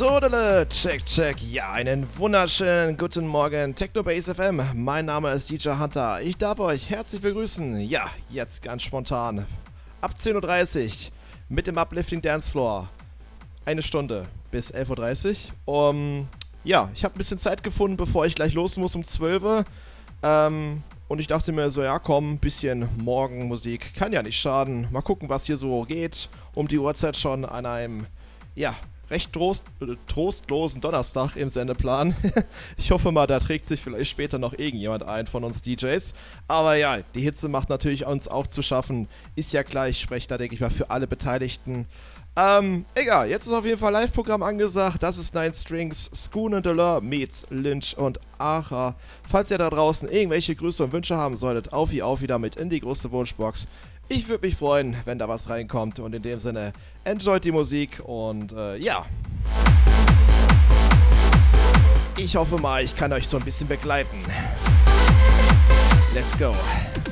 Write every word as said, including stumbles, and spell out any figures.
Sodele, check, check, ja, einen wunderschönen guten Morgen, Technobase F M, mein Name ist D J Hunter, ich darf euch herzlich begrüßen, ja, jetzt ganz spontan, ab zehn Uhr dreißig mit dem Uplifting Dancefloor, eine Stunde bis elf Uhr dreißig, um, ja, ich habe ein bisschen Zeit gefunden, bevor ich gleich los muss um zwölf Uhr, ähm, und ich dachte mir so, ja komm, ein bisschen Morgenmusik, kann ja nicht schaden, mal gucken, was hier so geht, um die Uhrzeit schon an einem, ja, recht trost, äh, trostlosen Donnerstag im Sendeplan. Ich hoffe mal, da trägt sich vielleicht später noch irgendjemand ein von uns D Js. Aber ja, die Hitze macht natürlich uns auch zu schaffen. Ist ja klar, ich spreche da, denke ich mal, für alle Beteiligten. Ähm, egal, jetzt ist auf jeden Fall Live-Programm angesagt. Das ist Nine Strings, Schoon and Delor meets Lynch und Acha. Falls ihr da draußen irgendwelche Grüße und Wünsche haben solltet, auf wie auf wieder mit in die große Wunschbox. Ich würde mich freuen, wenn da was reinkommt, und in dem Sinne, enjoyt die Musik und äh, ja. Ich hoffe mal, ich kann euch so ein bisschen begleiten. Let's go.